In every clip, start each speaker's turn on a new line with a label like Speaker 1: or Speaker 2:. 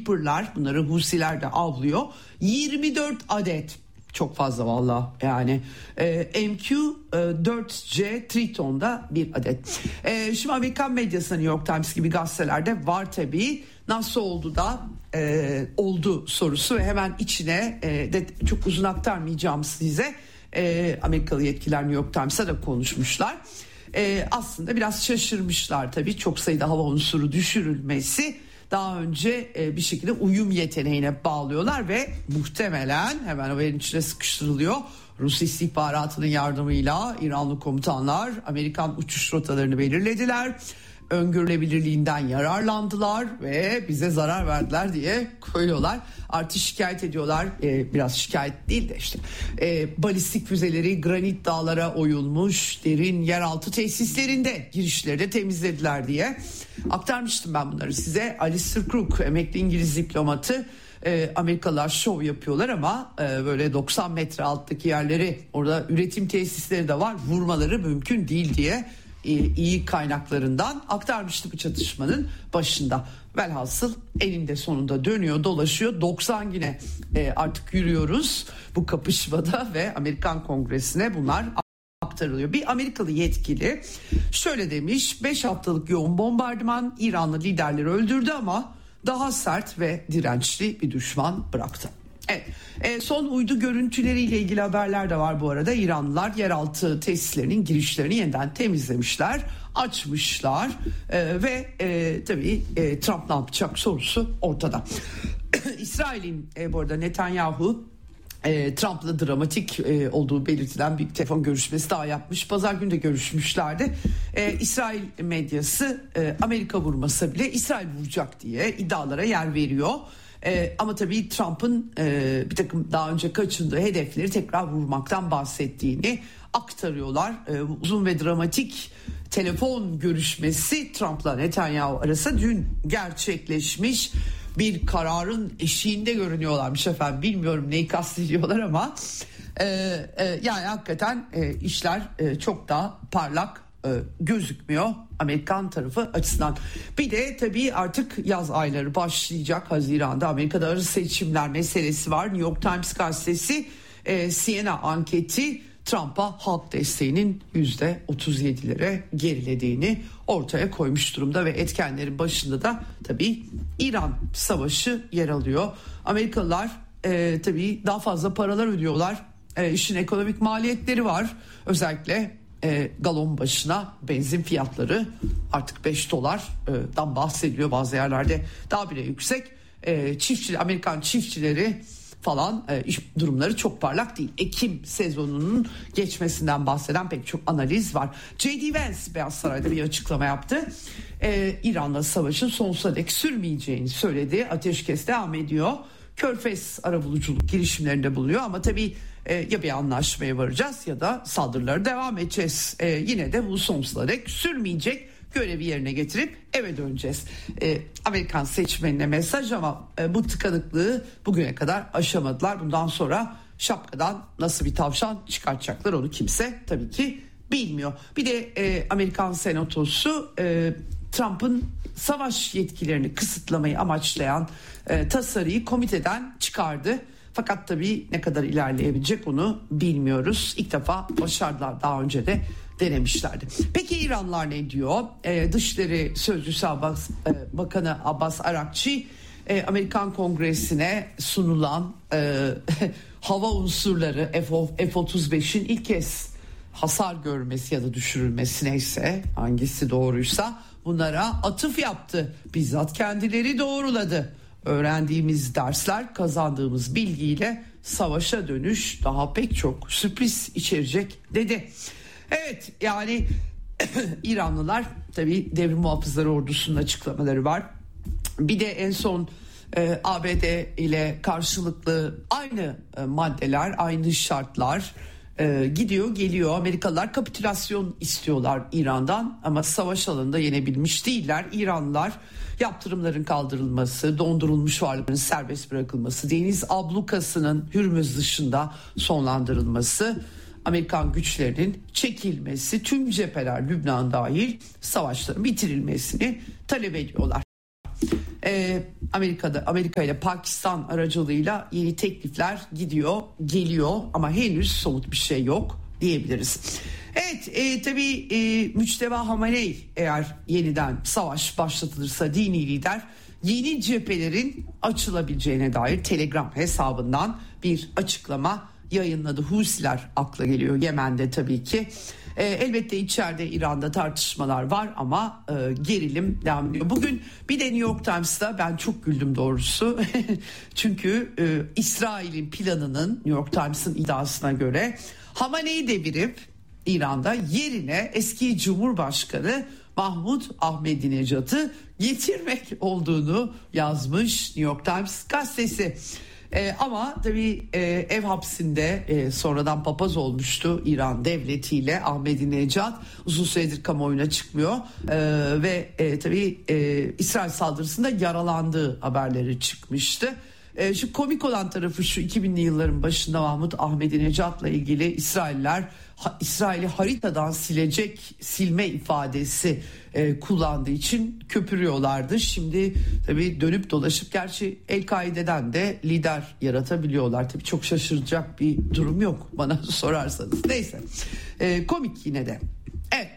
Speaker 1: Reaper'lar, bunları Husiler de avlıyor. 24 adet. Çok fazla valla yani. MQ-4C Triton'da bir adet. Şimdi Amerikan medyasında, New York Times gibi gazetelerde var tabii. Nasıl oldu da oldu sorusu ve hemen içine de çok uzun aktarmayacağım size. Amerikalı yetkililer New York Times'a da konuşmuşlar. Aslında biraz şaşırmışlar tabii, çok sayıda hava unsuru düşürülmesi daha önce bir şekilde uyum yeteneğine bağlıyorlar ve muhtemelen hemen haberin içine sıkıştırılıyor. Rus istihbaratının yardımıyla İranlı komutanlar Amerikan uçuş rotalarını belirlediler. Öngörülebilirliğinden yararlandılar ve bize zarar verdiler diye koyuyorlar. Artı şikayet ediyorlar, biraz şikayet değil de işte balistik füzeleri granit dağlara oyulmuş derin yeraltı tesislerinde girişleri de temizlediler diye aktarmıştım ben bunları size. Alistair Crook, emekli İngiliz diplomatı, Amerikalılar şov yapıyorlar ama böyle 90 metre alttaki yerleri, orada üretim tesisleri de var, vurmaları mümkün değil diye iyi kaynaklarından aktarmıştı bu çatışmanın başında. Velhasıl eninde sonunda dönüyor dolaşıyor 90 güne artık yürüyoruz bu kapışmada ve Amerikan Kongresi'ne bunlar aktarılıyor. Bir Amerikalı yetkili şöyle demiş: 5 haftalık yoğun bombardıman İranlı liderleri öldürdü ama daha sert ve dirençli bir düşman bıraktı. Evet, son uydu görüntüleriyle ilgili haberler de var bu arada. İranlılar yeraltı tesislerinin girişlerini yeniden temizlemişler, açmışlar ve tabii Trump ne yapacak sorusu ortada. İsrail'in bu arada Netanyahu Trump'la dramatik olduğu belirtilen bir telefon görüşmesi daha yapmış. Pazar günü de görüşmüşlerdi. İsrail medyası Amerika vurmasa bile İsrail vuracak diye iddialara yer veriyor. Ama tabii Trump'ın bir takım daha önce kaçındığı hedefleri tekrar vurmaktan bahsettiğini aktarıyorlar. Uzun ve dramatik telefon görüşmesi Trump'la Netanyahu arasında dün gerçekleşmiş, bir kararın eşiğinde görünüyorlarmış efendim. Bilmiyorum neyi kastediyorlar ama yani hakikaten işler çok daha parlak gözükmüyor Amerikan tarafı açısından. Bir de tabii artık yaz ayları başlayacak. Haziran'da Amerika'da arası seçimler meselesi var. New York Times gazetesi Siena anketi Trump'a halk desteğinin %37'lere gerilediğini ortaya koymuş durumda ve etkenlerin başında da tabii İran savaşı yer alıyor. Amerikalılar tabii daha fazla paralar ödüyorlar. İşin ekonomik maliyetleri var. Özellikle galon başına benzin fiyatları artık $5'dan bahsediliyor, bazı yerlerde daha bile yüksek. Amerikan çiftçileri falan iş durumları çok parlak değil. Ekim sezonunun geçmesinden bahseden pek çok analiz var. J.D. Vance Beyaz Saray'da bir açıklama yaptı. İran'la savaşın sonsuza dek sürmeyeceğini söyledi. Ateşkes devam ediyor. Körfez arabuluculuk girişimlerinde bulunuyor ama tabii ya bir anlaşmaya varacağız ya da saldırılara devam edeceğiz. Yine de bu sonsuza dek sürmeyecek. Görevi yerine getirip eve döneceğiz. Amerikan seçmenine mesaj ama bu tıkanıklığı bugüne kadar aşamadılar. Bundan sonra şapkadan nasıl bir tavşan çıkartacaklar onu kimse tabii ki bilmiyor. Bir de Amerikan Senatosu Trump'ın savaş yetkilerini kısıtlamayı amaçlayan tasarıyı komiteden çıkardı. Fakat tabii ne kadar ilerleyebilecek onu bilmiyoruz. İlk defa başardılar, daha önce de denemişlerdi. Peki İranlılar ne diyor? Dışişleri Sözcüsü Bakanı Abbas Arakçi Amerikan Kongresi'ne sunulan hava unsurları F-35'in ilk kez hasar görmesi ya da düşürülmesi, neyse hangisi doğruysa, bunlara atıf yaptı. Bizzat kendileri doğruladı. Öğrendiğimiz dersler, kazandığımız bilgiyle savaşa dönüş daha pek çok sürpriz içerecek dedi. Evet, yani İranlılar tabii Devrim Muhafızları Ordusu'nun açıklamaları var. Bir de en son ABD ile karşılıklı aynı maddeler, aynı şartlar gidiyor geliyor. Amerikalılar kapitülasyon istiyorlar İran'dan ama savaş alanında yenebilmiş değiller. İranlılar yaptırımların kaldırılması, dondurulmuş varlıkların serbest bırakılması, deniz ablukasının Hürmüz dışında sonlandırılması, Amerikan güçlerinin çekilmesi, tüm cepheler Lübnan dahil savaşların bitirilmesini talep ediyorlar. Amerika ile Pakistan aracılığıyla yeni teklifler geliyor ama henüz somut bir şey yok diyebiliriz. Evet, tabii Müçteba Hamenei eğer yeniden savaş başlatılırsa dini lider yeni cephelerin açılabileceğine dair Telegram hesabından bir açıklama yayınladı. Husiler akla geliyor Yemen'de tabii ki. Elbette içeride İran'da tartışmalar var ama gerilim devam ediyor. Bugün bir de New York Times'ta ben çok güldüm doğrusu. Çünkü İsrail'in planının New York Times'ın iddiasına göre Hamene'yi devirip İran'da yerine eski Cumhurbaşkanı Mahmud Ahmadinejad'ı getirmek olduğunu yazmış New York Times gazetesi. Ama tabii ev hapsinde sonradan papaz olmuştu İran devletiyle Ahmadinejad, uzun süredir kamuoyuna çıkmıyor ve tabii İsrail saldırısında yaralandığı haberleri çıkmıştı. Şu komik olan tarafı şu, 2000'li yılların başında Mahmud Ahmadinejad'la ilgili İsrail'i haritadan silme ifadesi kullandığı için köpürüyorlardı. Şimdi tabii dönüp dolaşıp gerçi El-Kaide'den de lider yaratabiliyorlar. Tabii çok şaşıracak bir durum yok bana sorarsanız. Neyse, komik yine de. Evet.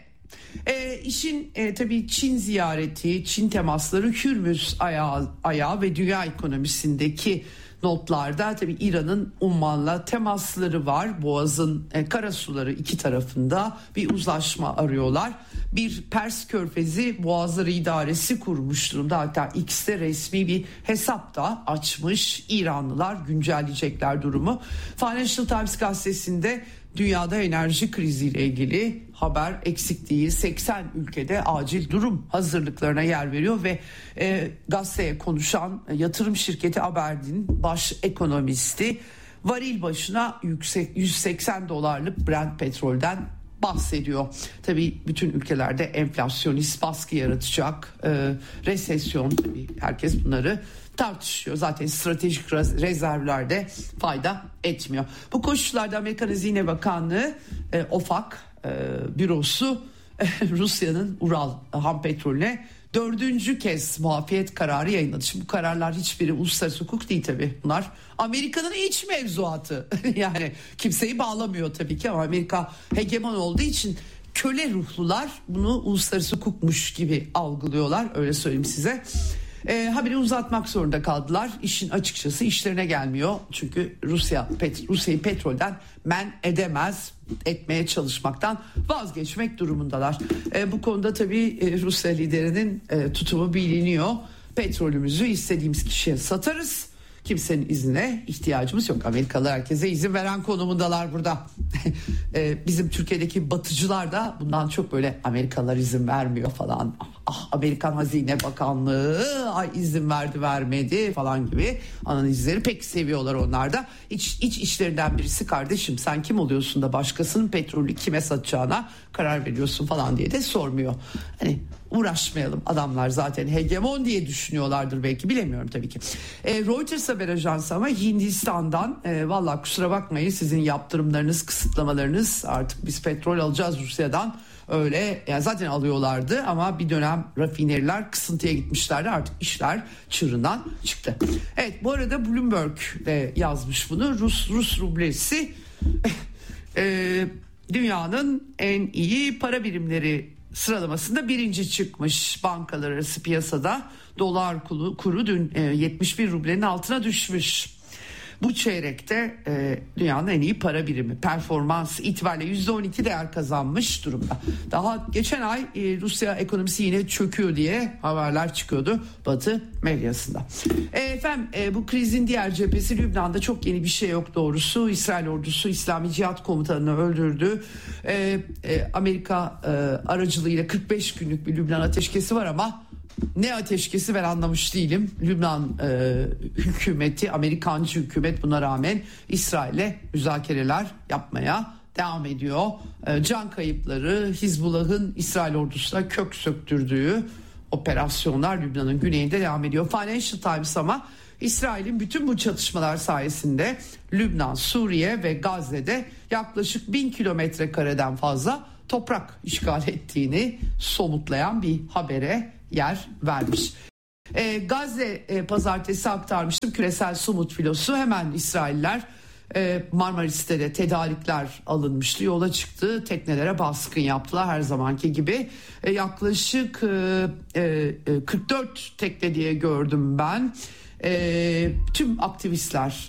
Speaker 1: İşin tabii Çin ziyareti, Çin temasları, Hürmüz ayağı ve dünya ekonomisindeki notlarda tabii İran'ın Umman'la temasları var. Boğaz'ın karasuları iki tarafında bir uzlaşma arıyorlar. Bir Pers Körfezi Boğazları İdaresi kurmuş durumda. Hatta X'te resmi bir hesap da açmış. İranlılar güncelleyecekler durumu. Financial Times gazetesinde dünyada enerji kriziyle ilgili haber eksik değil. 80 ülkede acil durum hazırlıklarına yer veriyor ve gazeteye konuşan yatırım şirketi Aberdeen baş ekonomisti varil başına $180 Brent petrolden bahsediyor. Tabii bütün ülkelerde enflasyonist baskı yaratacak resesyon, tabii herkes bunları tartışıyor. Zaten stratejik rezervlerde fayda etmiyor. Bu koşullarda Amerikan Hazine Bakanlığı OFAC bürosu Rusya'nın Ural ham petrolüne 4. kez muafiyet kararı yayınladı. Şimdi bu kararlar hiçbiri uluslararası hukuk değil tabii. Bunlar Amerika'nın iç mevzuatı. Yani kimseyi bağlamıyor tabii ki ama Amerika hegemon olduğu için köle ruhlular bunu uluslararası hukukmuş gibi algılıyorlar. Öyle söyleyeyim size. Haberi uzatmak zorunda kaldılar. İşin açıkçası işlerine gelmiyor. Çünkü Rusya'yı petrolden men etmeye çalışmaktan vazgeçmek durumundalar. Bu konuda tabii Rusya liderinin tutumu biliniyor. Petrolümüzü istediğimiz kişiye satarız. Kimsenin iznine ihtiyacımız yok. Amerikalılar herkese izin veren konumundalar burada. Bizim Türkiye'deki batıcılar da bundan çok böyle Amerikalılar izin vermiyor falan. Amerikan Hazine Bakanlığı izin vermedi falan gibi analizleri pek seviyorlar onlar da. İç işlerinden birisi kardeşim sen kim oluyorsun da başkasının petrolü kime satacağına karar veriyorsun falan diye de sormuyor. Hani uğraşmayalım, adamlar zaten hegemon diye düşünüyorlardır belki, bilemiyorum tabii ki. Reuters haber ajansı ama Hindistan'dan vallahi kusura bakmayın sizin yaptırımlarınız, kısıtlamalarınız, artık biz petrol alacağız Rusya'dan. Öyle yani, zaten alıyorlardı ama bir dönem rafineriler kısıntıya gitmişlerdi, artık işler çığırından çıktı. Evet, bu arada Bloomberg de yazmış bunu. Rus rublesi dünyanın en iyi para birimleri sıralamasında birinci çıkmış. Bankalar arası piyasada dolar kuru dün 71 rublenin altına düşmüş. Bu çeyrekte dünyanın en iyi para birimi performans itibariyle %12 değer kazanmış durumda. Daha geçen ay Rusya ekonomisi yine çöküyor diye haberler çıkıyordu Batı medyasında. Efendim bu krizin diğer cephesi Lübnan'da çok yeni bir şey yok doğrusu. İsrail ordusu İslami Cihat Komutanı'nı öldürdü. Amerika aracılığıyla 45 günlük bir Lübnan ateşkesi var ama ne ateşkesi ben anlamış değilim. Lübnan hükümeti, Amerikancı hükümet buna rağmen İsrail'le müzakereler yapmaya devam ediyor. Can kayıpları, Hizbullah'ın İsrail ordusuna kök söktürdüğü operasyonlar Lübnan'ın güneyinde devam ediyor. Financial Times ama İsrail'in bütün bu çatışmalar sayesinde Lübnan, Suriye ve Gazze'de yaklaşık 1000 kilometre kareden fazla toprak işgal ettiğini somutlayan bir habere yer vermiş. Gazze pazartesi aktarmıştım, küresel Sumut filosu. Hemen İsrailler Marmaris'te de tedarikler alınmıştı, yola çıktı, teknelere baskın yaptılar her zamanki gibi. Yaklaşık 44 tekne diye gördüm ben. Tüm aktivistler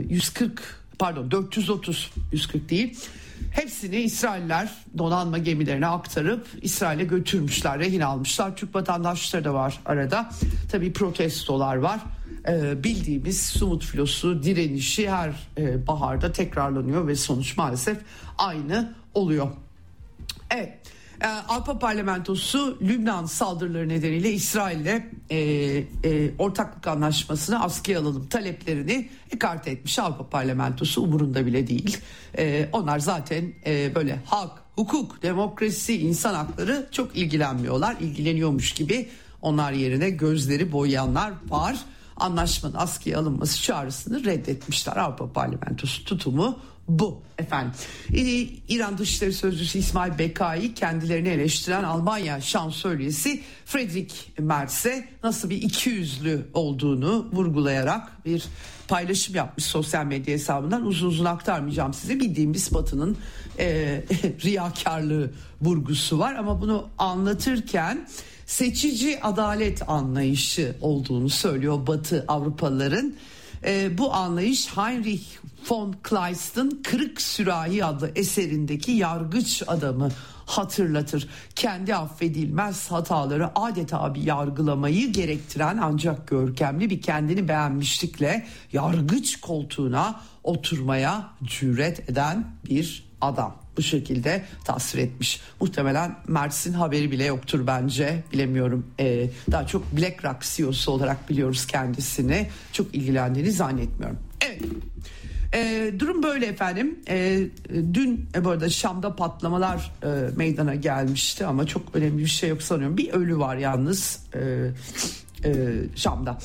Speaker 1: 430, 140 değil, hepsini İsrailler donanma gemilerine aktarıp İsrail'e götürmüşler, rehin almışlar. Türk vatandaşları da var arada. Tabii protestolar var. Bildiğimiz Sumut filosu direnişi her baharda tekrarlanıyor ve sonuç maalesef aynı oluyor. Evet. Avrupa Parlamentosu Lübnan saldırıları nedeniyle İsrail'le ortaklık anlaşmasını askıya alalım taleplerini ekarte etmiş. Avrupa Parlamentosu umurunda bile değil. Onlar zaten böyle hak, hukuk, demokrasi, insan hakları çok ilgilenmiyorlar. İlgileniyormuş gibi onlar yerine gözleri boyayanlar var. Anlaşmanın askıya alınması çağrısını reddetmişler. Avrupa Parlamentosu tutumu bu efendim. İran Dışişleri Sözcüsü İsmail Bekai kendilerini eleştiren Almanya şansölyesi Friedrich Merz'e nasıl bir ikiyüzlü olduğunu vurgulayarak bir paylaşım yapmış sosyal medya hesabından. Uzun uzun aktarmayacağım size. Bildiğimiz Batı'nın riyakarlığı vurgusu var ama bunu anlatırken seçici adalet anlayışı olduğunu söylüyor Batı Avrupalıların. Bu anlayış Heinrich von Kleist'in Kırık Sürahi adlı eserindeki yargıç adamı hatırlatır. Kendi affedilmez hataları adeta bir yargılamayı gerektiren ancak görkemli bir kendini beğenmişlikle yargıç koltuğuna oturmaya cüret eden bir adam. Bu şekilde tasvir etmiş. Muhtemelen Merz'in haberi bile yoktur bence. Bilemiyorum. Daha çok BlackRock CEO'su olarak biliyoruz kendisini. Çok ilgilendiğini zannetmiyorum. Evet. Durum böyle efendim. Dün bu arada Şam'da patlamalar meydana gelmişti ama çok önemli bir şey yok sanıyorum. Bir ölü var yalnız. Şam'da.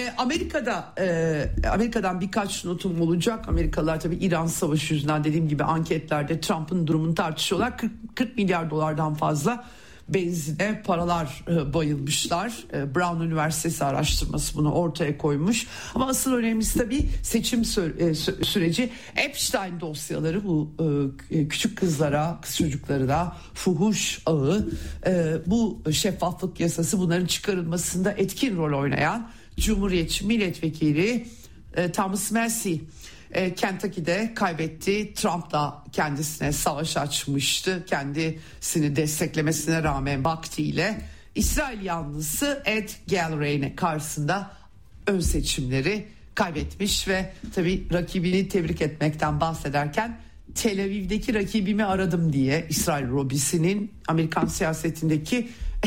Speaker 1: Amerika'dan birkaç notum olacak. Amerikalılar tabii İran savaşı yüzünden dediğim gibi anketlerde Trump'ın durumunu tartışıyorlar. 40 milyar dolardan fazla benzine paralar bayılmışlar. Brown Üniversitesi araştırması bunu ortaya koymuş. Ama asıl önemlisi tabii seçim süreci. Epstein dosyaları, bu küçük kızlara, kız çocukları da fuhuş ağı, bu şeffaflık yasası, bunların çıkarılmasında etkin rol oynayan Cumhuriyetçi milletvekili Thomas Massie Kentucky'de kaybetti. Trump da kendisine savaş açmıştı. Kendisini desteklemesine rağmen vaktiyle İsrail yanlısı Ed Galbraith'in karşısında ön seçimleri kaybetmiş ve tabii rakibini tebrik etmekten bahsederken Tel Aviv'deki rakibimi aradım diye İsrail lobisinin Amerikan siyasetindeki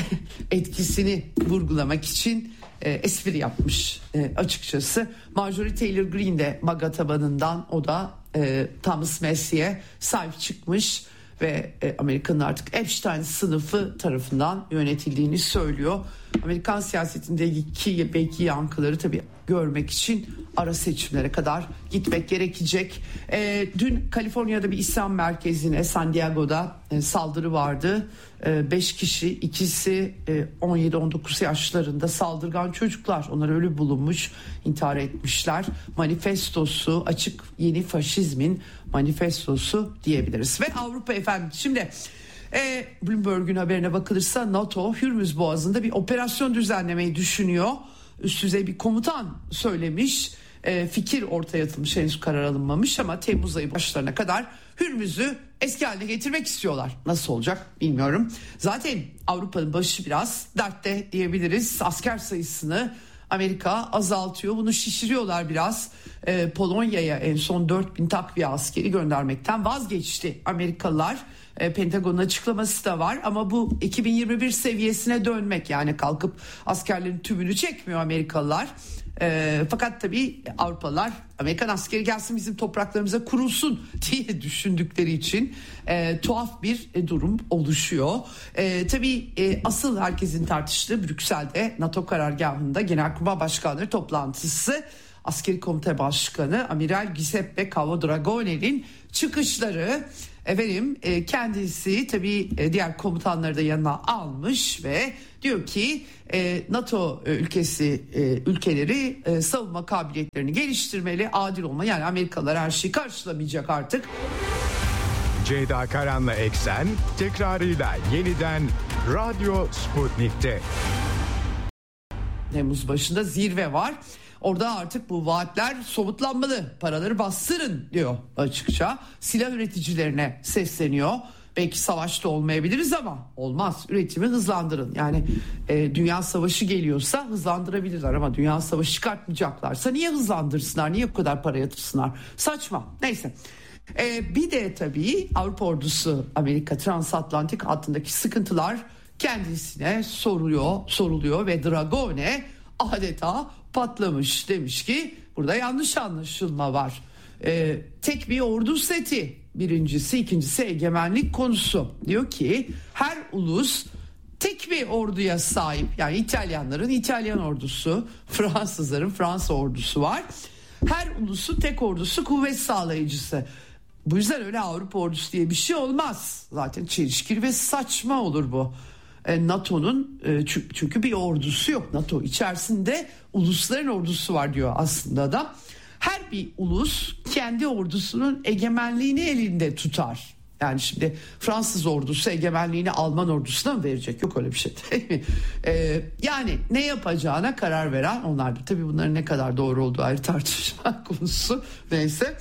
Speaker 1: etkisini vurgulamak için espri yapmış açıkçası. Marjorie Taylor Greene de MAGA tabanından, o da Thomas Massie'ye sahip çıkmış ve Amerika'nın artık Epstein sınıfı tarafından yönetildiğini söylüyor. Amerikan siyasetindeki belki yankıları tabii görmek için ara seçimlere kadar gitmek gerekecek. Dün Kaliforniya'da bir İslam merkezine, San Diego'da saldırı vardı. 5 kişi, ikisi 17-19 yaşlarında saldırgan çocuklar. Onlar ölü bulunmuş, intihar etmişler. Manifestosu, açık yeni faşizmin manifestosu diyebiliriz. Ve Avrupa efendim, şimdi Bloomberg'un haberine bakılırsa NATO Hürmüz Boğazı'nda bir operasyon düzenlemeyi düşünüyor. Üst düzey bir komutan söylemiş. Fikir ortaya atılmış, henüz karar alınmamış ama Temmuz ayı başlarına kadar Hürmüz'ü eski haline getirmek istiyorlar. Nasıl olacak bilmiyorum. Zaten Avrupa'nın başı biraz dertte diyebiliriz. Asker sayısını Amerika azaltıyor. Bunu şişiriyorlar biraz. Polonya'ya en son 4000 takviye askeri göndermekten vazgeçti Amerikalılar. Pentagon'un açıklaması da var ama bu 2021 seviyesine dönmek, yani kalkıp askerlerin tümünü çekmiyor Amerikalılar. Fakat tabii Avrupalılar Amerikan askeri gelsin bizim topraklarımıza kurulsun diye düşündükleri için tuhaf bir durum oluşuyor. Tabii asıl herkesin tartıştığı Brüksel'de NATO karargahında Genelkurmay Başkanları toplantısı, Askeri Komite Başkanı Amiral Giuseppe Cavadragone'nin çıkışları. Efendim kendisi tabii diğer komutanları da yanına almış ve diyor ki NATO ülkeleri savunma kabiliyetlerini geliştirmeli, adil olma, yani Amerikalılar her şeyi karşılamayacak artık.
Speaker 2: Ceyda Karan'la Eksen tekrarıyla yeniden Radyo Sputnik'te.
Speaker 1: Temmuz başında zirve var. Orada artık bu vaatler somutlanmalı. Paraları bastırın diyor açıkça. Silah üreticilerine sesleniyor. Belki savaşta olmayabiliriz ama olmaz. Üretimi hızlandırın. Yani dünya savaşı geliyorsa hızlandırabilirler ama dünya savaşı çıkartmayacaklarsa niye hızlandırsınlar? Niye bu kadar para yatırsınlar? Saçma. Neyse. Bir de tabii Avrupa ordusu Amerika transatlantik hattındaki sıkıntılar kendisine soruluyor ve Dragone adeta patlamış, demiş ki burada yanlış anlaşılma var. Tek bir ordu seti, birincisi, ikincisi egemenlik konusu. Diyor ki her ulus tek bir orduya sahip, yani İtalyanların İtalyan ordusu, Fransızların Fransa ordusu var. Her ulusun tek ordusu kuvvet sağlayıcısı. Bu yüzden öyle Avrupa ordusu diye bir şey olmaz. Zaten çelişkili ve saçma olur bu. NATO'nun çünkü bir ordusu yok. NATO içerisinde ulusların ordusu var diyor aslında da. Her bir ulus kendi ordusunun egemenliğini elinde tutar. Yani şimdi Fransız ordusu egemenliğini Alman ordusuna mı verecek? Yok öyle bir şey değil mi? Yani ne yapacağına karar veren onlardır. Tabii bunların ne kadar doğru olduğu ayrı tartışma konusu. Neyse.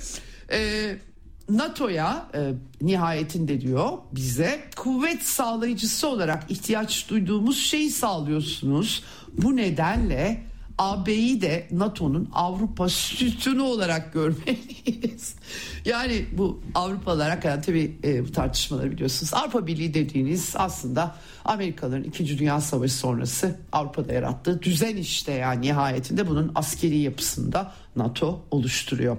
Speaker 1: NATO'ya nihayetinde diyor bize kuvvet sağlayıcısı olarak ihtiyaç duyduğumuz şeyi sağlıyorsunuz. Bu nedenle AB'yi de NATO'nun Avrupa sütunu olarak görmeliyiz. Yani bu Avrupalılar tabii bu tartışmaları biliyorsunuz. Avrupa Birliği dediğiniz aslında Amerikalıların 2. Dünya Savaşı sonrası Avrupa'da yarattığı düzen işte, yani nihayetinde bunun askeri yapısında NATO oluşturuyor.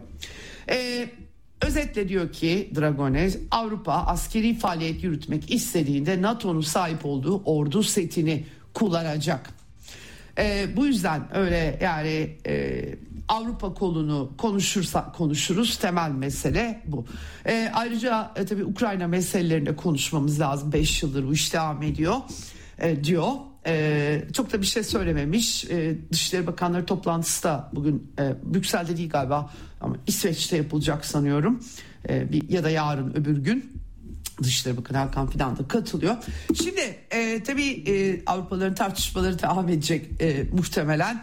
Speaker 1: Özetle diyor ki Dragone, Avrupa askeri faaliyet yürütmek istediğinde NATO'nun sahip olduğu ordu setini kullanacak. Bu yüzden öyle yani Avrupa kolunu konuşuruz, temel mesele bu. Ayrıca tabii Ukrayna meselelerinde konuşmamız lazım. 5 yıldır bu iş devam ediyor diyor. Çok da bir şey söylememiş. Dışişleri Bakanları toplantısı da bugün Brüksel'de değil galiba ama İsveç'te yapılacak sanıyorum. Ya da yarın öbür gün. Dışişleri Bakanı Hakan Fidan da katılıyor. Şimdi tabii Avrupalıların tartışmaları devam edecek muhtemelen.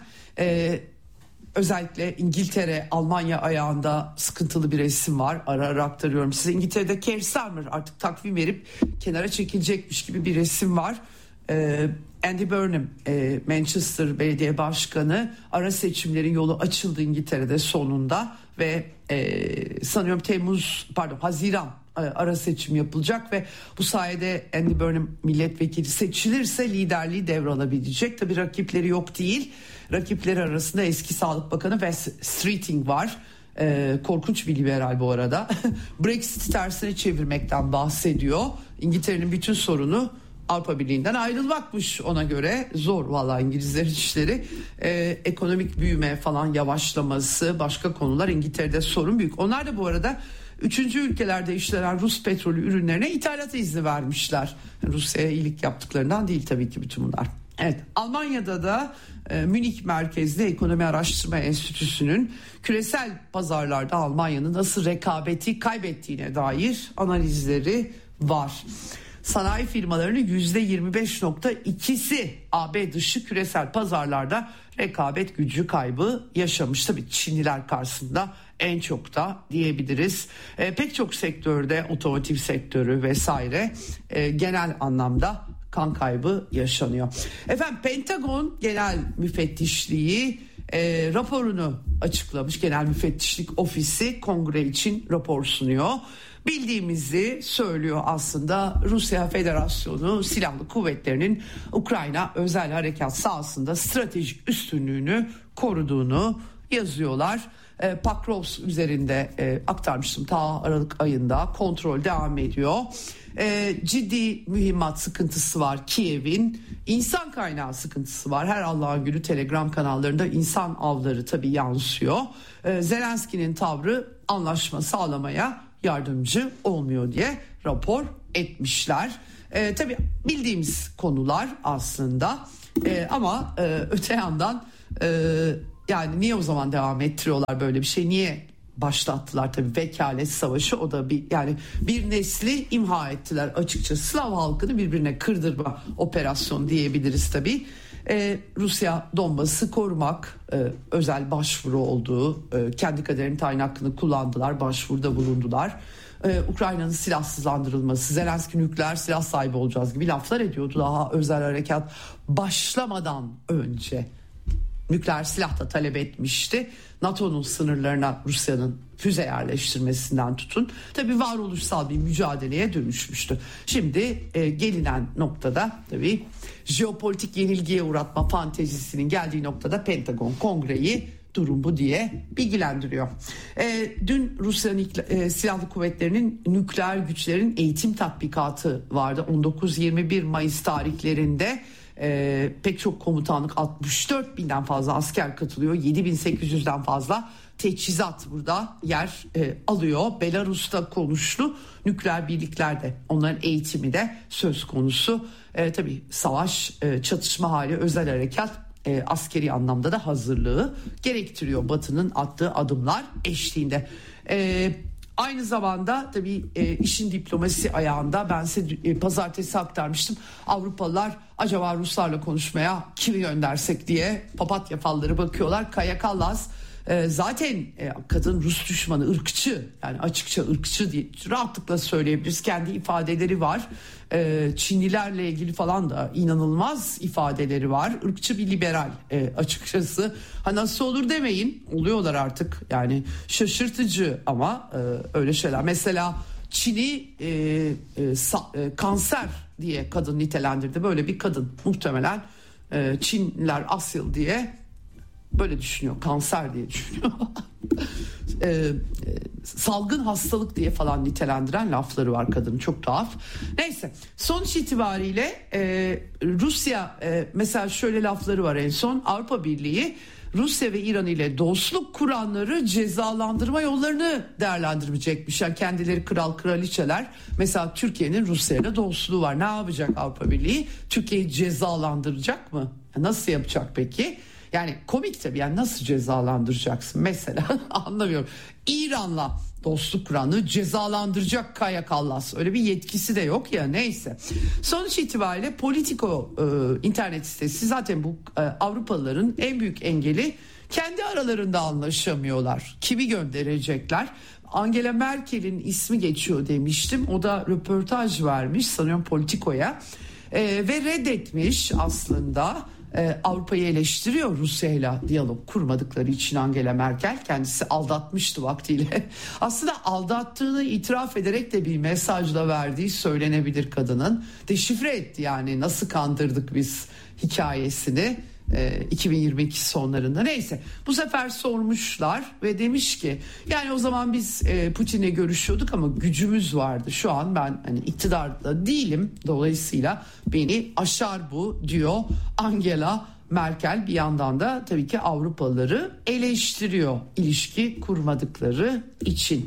Speaker 1: Özellikle İngiltere, Almanya ayağında sıkıntılı bir resim var. Ara ara aktarıyorum size. İngiltere'de Keir Starmer artık takvim verip kenara çekilecekmiş gibi bir resim var. Andy Burnham, Manchester Belediye Başkanı, ara seçimlerin yolu açıldı İngiltere'de sonunda ve sanıyorum Haziran ara seçim yapılacak ve bu sayede Andy Burnham milletvekili seçilirse liderliği devralabilecek. Tabii rakipleri yok değil. Rakipleri arasında eski Sağlık Bakanı Wes Streeting var. Korkunç bir liberal bu arada. Brexit'i tersine çevirmekten bahsediyor. İngiltere'nin bütün sorunu Avrupa Birliği'nden ayrılmakmış ona göre. Zor vallahi İngilizlerin işleri. Ekonomik büyüme falan yavaşlaması, başka konular İngiltere'de sorun büyük. Onlar da bu arada 3. ülkelerde işlenen Rus petrolü ürünlerine ithalat izni vermişler. Rusya'ya iyilik yaptıklarından değil tabii ki bütün bunlar. Evet, Almanya'da da Münih merkezli Ekonomi Araştırma Enstitüsü'nün küresel pazarlarda Almanya'nın nasıl rekabeti kaybettiğine dair analizleri var. Sanayi firmalarının %25.2'si AB dışı küresel pazarlarda rekabet gücü kaybı yaşamış. Tabii Çinliler karşısında en çok da diyebiliriz. Pek çok sektörde, otomotiv sektörü vesaire genel anlamda kan kaybı yaşanıyor. Efendim Pentagon Genel Müfettişliği raporunu açıklamış. Genel Müfettişlik Ofisi kongre için rapor sunuyor. Bildiğimizi söylüyor aslında. Rusya Federasyonu Silahlı Kuvvetleri'nin Ukrayna özel harekat sahasında stratejik üstünlüğünü koruduğunu yazıyorlar. Pakrovsk üzerinde aktarmıştım ta Aralık ayında, kontrol devam ediyor. Ciddi mühimmat sıkıntısı var Kiev'in. İnsan kaynağı sıkıntısı var. Her Allah'ın günü Telegram kanallarında insan avları tabii yansıyor. Zelenski'nin tavrı anlaşma sağlamaya yardımcı olmuyor diye rapor etmişler. Tabii bildiğimiz konular aslında ama öte yandan yani niye o zaman devam ettiriyorlar böyle bir şey, niye başlattılar? Tabii vekalet savaşı, o da bir nesli imha ettiler açıkçası. Slav halkını birbirine kırdırma operasyonu diyebiliriz tabii. Rusya Donbas'ı korumak, özel başvuru olduğu, kendi kaderini tayin hakkını kullandılar, başvuruda bulundular. Ukrayna'nın silahsızlandırılması, Zelenski nükleer silah sahibi olacağız gibi laflar ediyordu daha özel harekat başlamadan önce. Nükleer silah da talep etmişti. NATO'nun sınırlarına Rusya'nın füze yerleştirmesinden tutun. Tabii varoluşsal bir mücadeleye dönüşmüştü. Şimdi gelinen noktada tabii jeopolitik yenilgiye uğratma fantezisinin geldiği noktada Pentagon Kongre'yi durum bu diye bilgilendiriyor. Dün Rusya'nın silahlı kuvvetlerinin nükleer güçlerin eğitim tatbikatı vardı. 19-21 Mayıs tarihlerinde pek çok komutanlık, 64 binden fazla asker katılıyor. 7.800'den fazla teçhizat burada yer alıyor. Belarus'ta konuştu. Nükleer birlikler de, onların eğitimi de söz konusu. Tabii savaş, çatışma hali, özel harekat askeri anlamda da hazırlığı gerektiriyor Batı'nın attığı adımlar eşliğinde. Aynı zamanda tabii işin diplomasi ayağında, ben size pazartesi aktarmıştım. Avrupalılar acaba Ruslarla konuşmaya kimi göndersek diye papatya falları bakıyorlar. Kaja Kallas zaten kadın Rus düşmanı, ırkçı, yani açıkça ırkçı diye rahatlıkla söyleyebiliriz. Kendi ifadeleri var. Çinlilerle ilgili falan da inanılmaz ifadeleri var. Irkçı bir liberal açıkçası. Nasıl olur demeyin, oluyorlar artık, yani şaşırtıcı ama öyle şeyler. Mesela Çin'i kanser diye kadın nitelendirdi. Böyle bir kadın muhtemelen Çinliler Asyalı diye böyle düşünüyor, kanser diye düşünüyor. Salgın hastalık diye falan nitelendiren lafları var kadının, çok tuhaf. Neyse, sonuç itibariyle Rusya mesela şöyle lafları var en son: Avrupa Birliği Rusya ve İran ile dostluk kuranları cezalandırma yollarını değerlendirmeyecekmiş. Yani kendileri kral kraliçeler, mesela Türkiye'nin Rusya ile dostluğu var. Ne yapacak Avrupa Birliği? Türkiye'yi cezalandıracak mı? Nasıl yapacak peki? Yani komik tabii, yani nasıl cezalandıracaksın mesela anlamıyorum. İran'la dostluk kuranı cezalandıracak Kaja Kallas, öyle bir yetkisi de yok ya, neyse. Sonuç itibariyle Politico internet sitesi, zaten bu Avrupalıların en büyük engeli, kendi aralarında anlaşamıyorlar. Kimi gönderecekler? Angela Merkel'in ismi geçiyor demiştim, o da röportaj vermiş sanıyorum Politico'ya ve reddetmiş aslında. Avrupa'yı eleştiriyor, Rusya'yla diyalog kurmadıkları için Angela Merkel. Kendisi aldatmıştı vaktiyle. Aslında aldattığını itiraf ederek de bir mesajla verdiği söylenebilir kadının. Deşifre etti yani, nasıl kandırdık biz hikayesini 2022 sonlarında. Neyse, bu sefer sormuşlar ve demiş ki yani o zaman biz Putin'le görüşüyorduk ama gücümüz vardı. Şu an ben iktidarda değilim, dolayısıyla beni aşar bu diyor Angela Merkel. Bir yandan da tabii ki Avrupalıları eleştiriyor ilişki kurmadıkları için.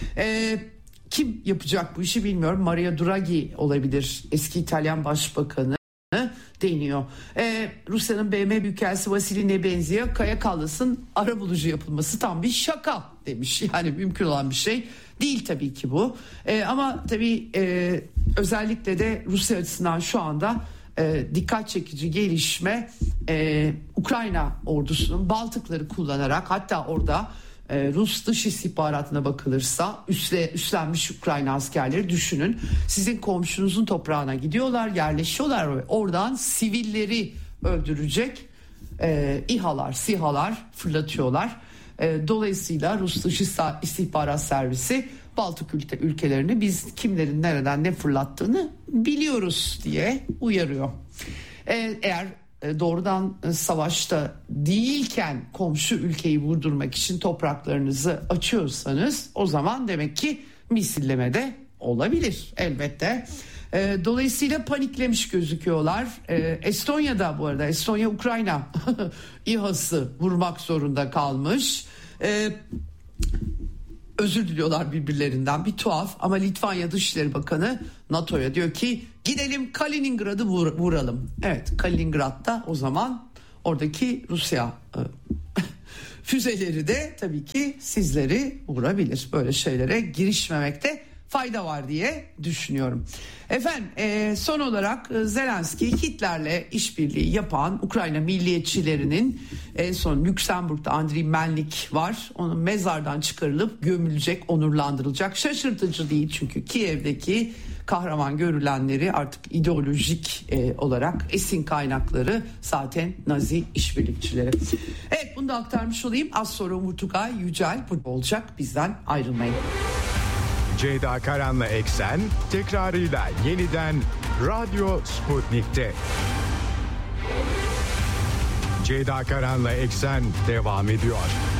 Speaker 1: Kim yapacak bu işi bilmiyorum. Mario Draghi olabilir, eski İtalyan Başbakanı deniyor. Rusya'nın BM Büyükelçisi Vasily Nebenzia, Kaja Kallas'ın arabulucu yapılması tam bir şaka demiş. Yani mümkün olan bir şey değil tabii ki bu. Ama tabii özellikle de Rusya açısından şu anda dikkat çekici gelişme, Ukrayna ordusunun Baltıkları kullanarak, hatta orada Rus dış istihbaratına bakılırsa üstlenmiş Ukrayna askerleri, düşünün, sizin komşunuzun toprağına gidiyorlar, yerleşiyorlar ve oradan sivilleri öldürecek İHA'lar, SİHA'lar fırlatıyorlar. Dolayısıyla Rus dış istihbarat servisi Baltık ülkelerini biz kimlerin nereden ne fırlattığını biliyoruz diye uyarıyor. Eğer doğrudan savaşta değilken komşu ülkeyi vurdurmak için topraklarınızı açıyorsanız, o zaman demek ki misilleme de olabilir elbette. Dolayısıyla paniklemiş gözüküyorlar. Estonya'da, bu arada Estonya Ukrayna İHA'sı vurmak zorunda kalmış. özür diliyorlar birbirlerinden, bir tuhaf. Ama Litvanya Dışişleri Bakanı NATO'ya diyor ki gidelim Kaliningrad'ı vuralım. Evet, Kaliningrad'da o zaman oradaki Rusya füzeleri de tabii ki sizleri vurabilir. Böyle şeylere girişmemekte fayda var diye düşünüyorum. Efendim son olarak Zelenski Hitler'le işbirliği yapan Ukrayna milliyetçilerinin en son Lüksemburg'da Andriy Melnik var. Onun mezardan çıkarılıp gömülecek, onurlandırılacak. Şaşırtıcı değil çünkü Kiev'deki kahraman görülenleri artık ideolojik olarak esin kaynakları zaten Nazi işbirlikçileri. Evet, bunu da aktarmış olayım. Az sonra Umur Tugay Yücel burada olacak. Bizden ayrılmayın.
Speaker 2: Ceyda Karan'la Eksen tekrarıyla yeniden Radyo Sputnik'te. Ceyda Karan'la Eksen devam ediyor.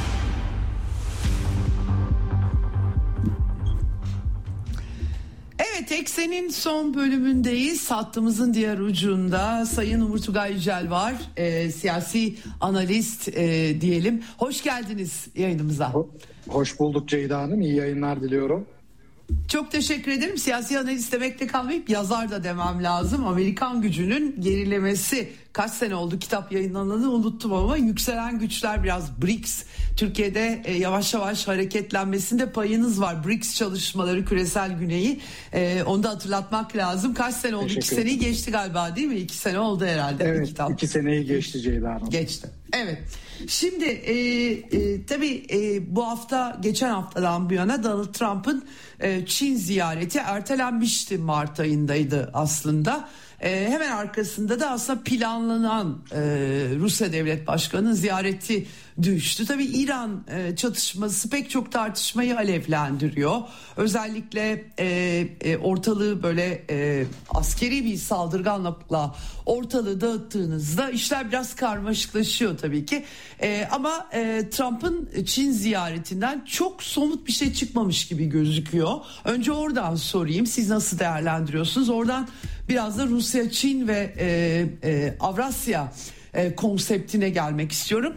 Speaker 1: Evet, Eksen'in son bölümündeyiz. Hattımızın diğer ucunda Sayın Umur Tugay Yücel var. Siyasi analist diyelim. Hoş geldiniz yayınımıza.
Speaker 3: Hoş bulduk Ceyda Hanım. İyi yayınlar diliyorum.
Speaker 1: Çok teşekkür ederim. Siyasi analist demekle kalmayıp yazar da demem lazım. Amerikan gücünün gerilemesi, kaç sene oldu kitap yayınlananı unuttum ama yükselen güçler, biraz BRICS. Türkiye'de yavaş yavaş hareketlenmesinde payınız var. BRICS çalışmaları, küresel güneyi, onu da hatırlatmak lazım. Kaç sene oldu? 2 seneyi geçti galiba, değil mi? 2 sene oldu herhalde.
Speaker 3: Evet, kitap. 2 seneyi geçti Ceyda Hanım.
Speaker 1: Geçti. Evet. Şimdi tabii bu hafta, geçen haftadan bu yana Donald Trump'ın Çin ziyareti ertelenmişti. Mart ayındaydı aslında. Hemen arkasında da aslında planlanan Rusya Devlet Başkanı'nın ziyareti düştü. Tabii İran çatışması pek çok tartışmayı alevlendiriyor. Özellikle ortalığı böyle askeri bir saldırganlıkla ortalığı dağıttığınızda işler biraz karmaşıklaşıyor tabii ki. Ama Trump'ın Çin ziyaretinden çok somut bir şey çıkmamış gibi gözüküyor. Önce oradan sorayım, siz nasıl değerlendiriyorsunuz? Oradan biraz da Rusya, Çin ve Avrasya konseptine gelmek istiyorum.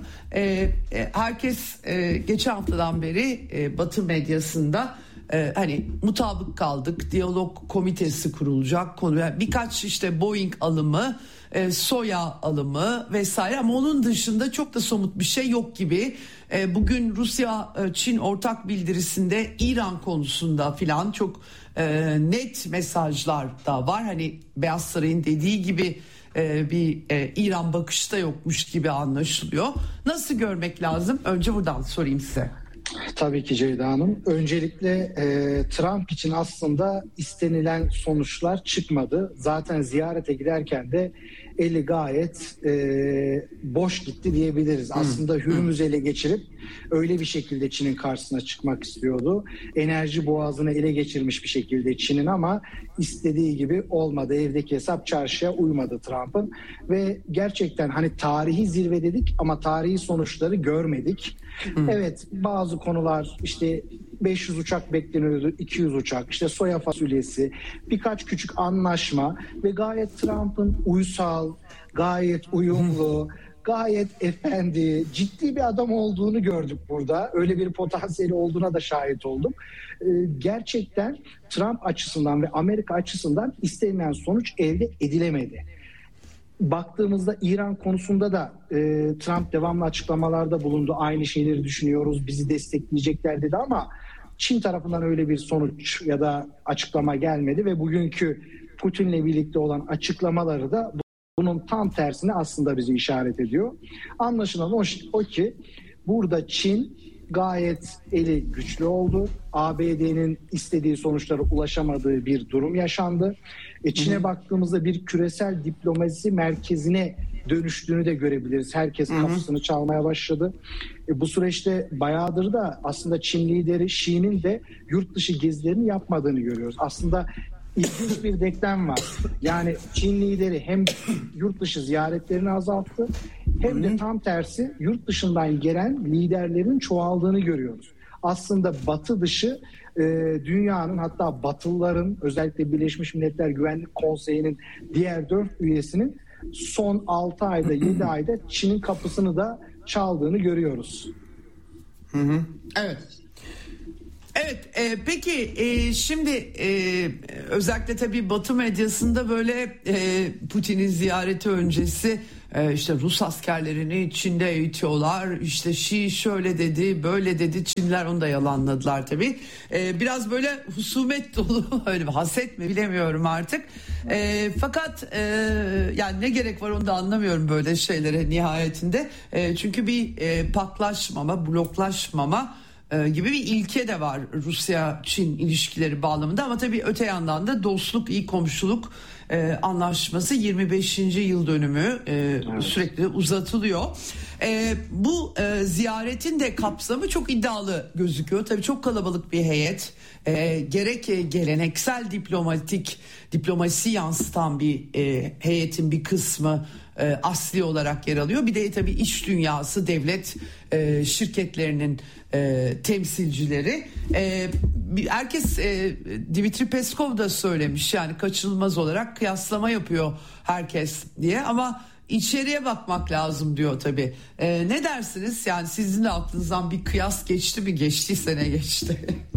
Speaker 1: Herkes geçen haftadan beri Batı medyasında hani mutabık kaldık, diyalog komitesi kurulacak, birkaç işte Boeing alımı, soya alımı vesaire, ama onun dışında çok da somut bir şey yok gibi. Bugün Rusya-Çin ortak bildirisinde İran konusunda filan çok net mesajlar da var. Hani Beyaz Saray'ın dediği gibi bir İran bakışta yokmuş gibi anlaşılıyor. Nasıl görmek lazım? Önce buradan sorayım size.
Speaker 3: Tabii ki Ceyda Hanım. Öncelikle Trump için aslında istenilen sonuçlar çıkmadı. Zaten ziyarete giderken de eli gayet boş gitti diyebiliriz. Aslında Hürmüz'ü ele geçirip öyle bir şekilde Çin'in karşısına çıkmak istiyordu. Enerji boğazını ele geçirmiş bir şekilde Çin'in, ama istediği gibi olmadı. Evdeki hesap çarşıya uymadı Trump'ın ve gerçekten hani tarihi zirve dedik ama tarihi sonuçları görmedik. Evet, bazı konular, işte 500 uçak bekleniyordu, 200 uçak, işte soya fasulyesi, birkaç küçük anlaşma ve gayet Trump'ın uysal, gayet uyumlu, gayet efendi, ciddi bir adam olduğunu gördük burada. Öyle bir potansiyeli olduğuna da şahit oldum. Gerçekten Trump açısından ve Amerika açısından istenilen sonuç elde edilemedi. Baktığımızda İran konusunda da Trump devamlı açıklamalarda bulundu. Aynı şeyleri düşünüyoruz, bizi destekleyecekler dedi, ama Çin tarafından öyle bir sonuç ya da açıklama gelmedi ve bugünkü Putin'le birlikte olan açıklamaları da bunun tam tersine aslında bizi işaret ediyor. Anlaşılan o ki burada Çin gayet eli güçlü oldu. ABD'nin istediği sonuçlara ulaşamadığı bir durum yaşandı. Çin'e baktığımızda bir küresel diplomasi merkezine dönüştüğünü de görebiliriz. Herkes kapısını çalmaya başladı. Bu süreçte bayağıdır da aslında Çin lideri Xi'nin de yurt dışı gezilerini yapmadığını görüyoruz. Aslında ilginç bir denklem var. Yani Çin lideri hem yurt dışı ziyaretlerini azalttı, hem de tam tersi yurt dışından gelen liderlerin çoğaldığını görüyoruz. Aslında Batı dışı dünyanın, hatta Batılıların, özellikle Birleşmiş Milletler Güvenlik Konseyi'nin diğer 4 üyesinin son 6 ayda 7 ayda Çin'in kapısını da çaldığını görüyoruz.
Speaker 1: Evet. Peki şimdi özellikle tabii Batı medyasında böyle Putin'in ziyareti öncesi işte Rus askerlerini Çin'de eğitiyorlar, işte Şii şöyle dedi böyle dedi, Çinliler onu da yalanladılar tabii. Biraz böyle husumet dolu, öyle bir haset mi bilemiyorum artık. Fakat yani ne gerek var onu da anlamıyorum böyle şeylere nihayetinde. Çünkü bir patlaşmama, bloklaşmama gibi bir ilke de var Rusya-Çin ilişkileri bağlamında, ama tabii öte yandan da dostluk, iyi komşuluk anlaşması 25. yıl dönümü evet, sürekli uzatılıyor. Bu ziyaretin de kapsamı çok iddialı gözüküyor. Tabii çok kalabalık bir heyet. Gerek geleneksel diplomasi yansıtan bir heyetin bir kısmı asli olarak yer alıyor. Bir de tabii iş dünyası, devlet şirketlerinin temsilcileri. Herkes Dimitri Peskov da söylemiş, yani kaçınılmaz olarak kıyaslama yapıyor herkes diye, ama içeriye bakmak lazım diyor tabii. Ne dersiniz? Yani sizin de aklınızdan bir kıyas geçti mi? Geçtiyse ne geçti?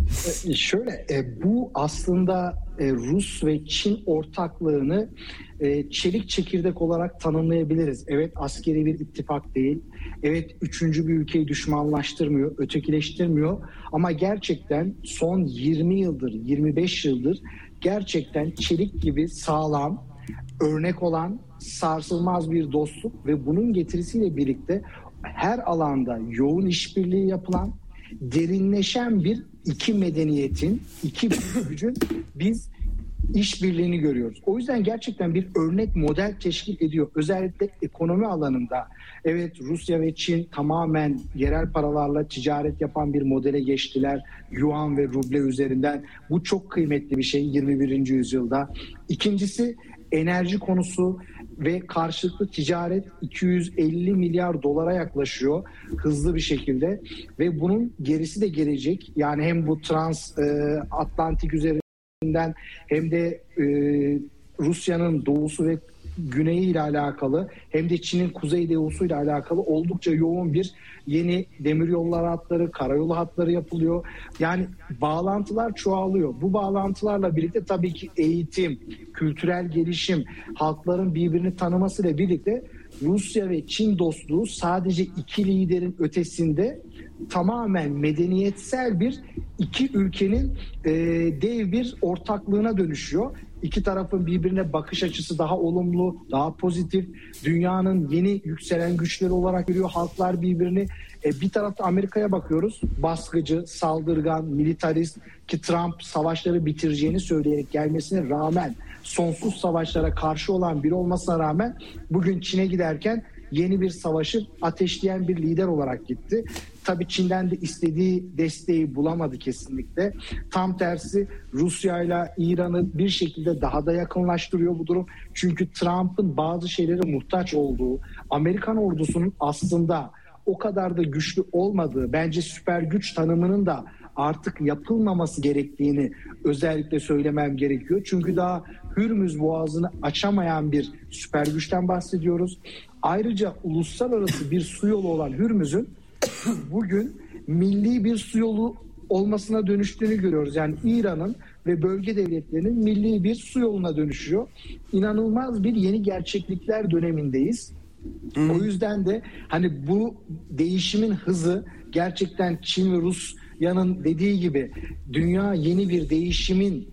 Speaker 3: Şöyle, bu aslında Rus ve Çin ortaklığını çelik çekirdek olarak tanımlayabiliriz. Evet, askeri bir ittifak değil. Evet, üçüncü bir ülkeyi düşmanlaştırmıyor, ötekileştirmiyor. Ama gerçekten son 20 yıldır, 25 yıldır gerçekten çelik gibi sağlam, örnek olan, sarsılmaz bir dostluk ve bunun getirisiyle birlikte her alanda yoğun işbirliği yapılan, derinleşen bir iki medeniyetin, iki gücün biz işbirliğini görüyoruz. O yüzden gerçekten bir örnek model teşkil ediyor. Özellikle ekonomi alanında. Evet, Rusya ve Çin tamamen yerel paralarla ticaret yapan bir modele geçtiler. Yuan ve ruble üzerinden. Bu çok kıymetli bir şey 21. yüzyılda. İkincisi, enerji konusu ve karşılıklı ticaret 250 milyar dolara yaklaşıyor hızlı bir şekilde ve bunun gerisi de gelecek. Yani hem bu Atlantik üzerinden hem de Rusya'nın doğusu ve güneyi ile alakalı hem de Çin'in kuzeydoğusu ile alakalı oldukça yoğun bir yeni demiryolları hatları, karayolu hatları yapılıyor. Yani bağlantılar çoğalıyor. Bu bağlantılarla birlikte tabii ki eğitim, kültürel gelişim, halkların birbirini tanımasıyla birlikte Rusya ve Çin dostluğu sadece iki liderin ötesinde tamamen medeniyetsel bir iki ülkenin dev bir ortaklığına dönüşüyor. İki tarafın birbirine bakış açısı daha olumlu, daha pozitif. Dünyanın yeni yükselen güçleri olarak görüyor halklar birbirini. Bir tarafta Amerika'ya bakıyoruz. Baskıcı, saldırgan, militarist, ki Trump savaşları bitireceğini söyleyerek gelmesine rağmen, sonsuz savaşlara karşı olan biri olmasına rağmen bugün Çin'e giderken yeni bir savaşı ateşleyen bir lider olarak gitti. Tabii Çin'den de istediği desteği bulamadı kesinlikle. Tam tersi Rusya ile İran'ı bir şekilde daha da yakınlaştırıyor bu durum. Çünkü Trump'ın bazı şeylere muhtaç olduğu, Amerikan ordusunun aslında o kadar da güçlü olmadığı, bence süper güç tanımının da artık yapılmaması gerektiğini özellikle söylemem gerekiyor. Çünkü daha Hürmüz Boğazı'nı açamayan bir süper güçten bahsediyoruz. Ayrıca uluslararası bir su yolu olan Hürmüz'ün bugün milli bir su yolu olmasına dönüştüğünü görüyoruz. Yani İran'ın ve bölge devletlerinin milli bir su yoluna dönüşüyor. İnanılmaz bir yeni gerçeklikler dönemindeyiz. O yüzden de hani bu değişimin hızı gerçekten Çin ve Rusya'nın dediği gibi dünya yeni bir değişimin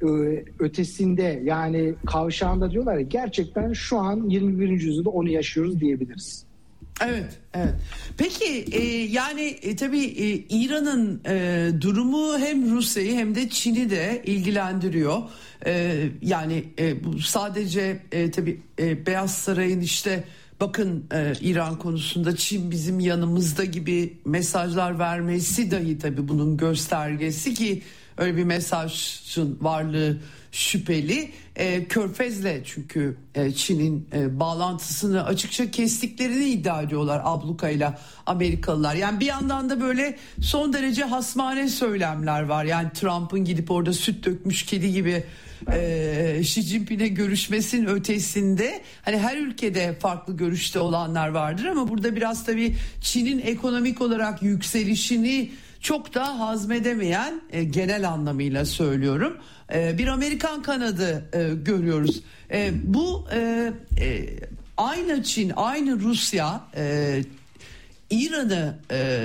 Speaker 3: ötesinde, yani kavşağında diyorlar ya, gerçekten şu an 21. yüzyılda onu yaşıyoruz diyebiliriz.
Speaker 1: Evet, evet. Peki yani tabii İran'ın durumu hem Rusya'yı hem de Çin'i de ilgilendiriyor. Yani bu sadece tabii Beyaz Saray'ın işte bakın İran konusunda Çin bizim yanımızda gibi mesajlar vermesi dahi tabii bunun göstergesi, ki öyle bir mesajın varlığı şüpheli. Körfez'le çünkü Çin'in bağlantısını açıkça kestiklerini iddia ediyorlar ablukayla Amerikalılar. Yani bir yandan da böyle son derece hasmane söylemler var. Yani Trump'ın gidip orada süt dökmüş kedi gibi Xi Jinping'e görüşmesinin ötesinde hani her ülkede farklı görüşte olanlar vardır ama burada biraz tabii Çin'in ekonomik olarak yükselişini çok da hazmedemeyen, genel anlamıyla söylüyorum, bir Amerikan kanadı görüyoruz. Bu aynı Çin, aynı Rusya İran'ı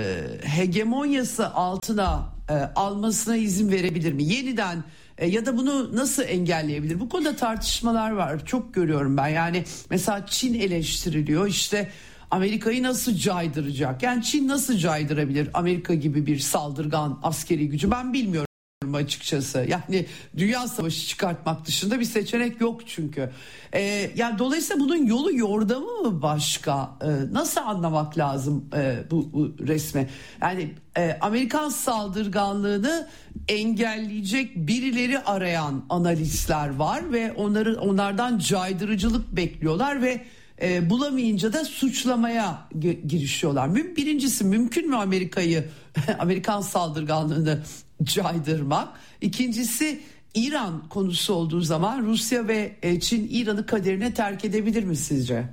Speaker 1: hegemonyası altına almasına izin verebilir mi? Yeniden ya da bunu nasıl engelleyebilir? Bu konuda tartışmalar var. Çok görüyorum ben. Yani mesela Çin eleştiriliyor. İşte Amerika'yı nasıl caydıracak? Yani Çin nasıl caydırabilir Amerika gibi bir saldırgan askeri gücü? Ben bilmiyorum açıkçası. Yani dünya savaşı çıkartmak dışında bir seçenek yok çünkü. Yani dolayısıyla bunun yolu yordamı mı başka? Nasıl anlamak lazım bu resmi? Yani Amerikan saldırganlığını engelleyecek birileri arayan analistler var ve onlardan caydırıcılık bekliyorlar ve bulamayınca da suçlamaya girişiyorlar. Birincisi, mümkün mü Amerikan saldırganlığını caydırmak? İkincisi, İran konusu olduğu zaman Rusya ve Çin İran'ı kaderine terk edebilir mi sizce?